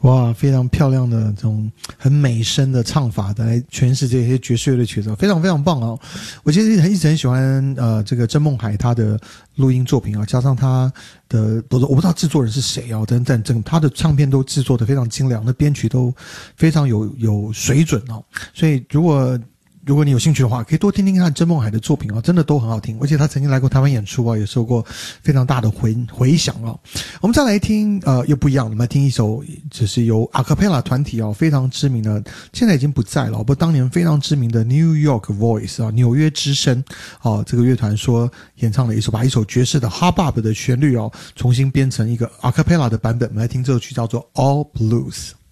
哇，非常漂亮的这种很美声的唱法的来诠释这些爵士乐的曲子，非常非常棒哦！我其实一直很喜欢这个曾梦海他的录音作品啊，加上他的我不知道制作人是谁哦，但他的唱片都制作的非常精良，那编曲都非常有水准哦，所以如果你有兴趣的话，可以多听听看曾梦海的作品哦，真的都很好听，而且他曾经来过台湾演出啊，也受过非常大的回响哦。我们再来听又不一样，我们来听一首就是由 Acapella 团体非常知名的，现在已经不在了，不过当年非常知名的 New York Voice 纽约之声这个乐团所演唱的把一首爵士的 Hop Bop 的旋律重新编成一个 Acapella 的版本，我们来听这首曲叫做 All Blues。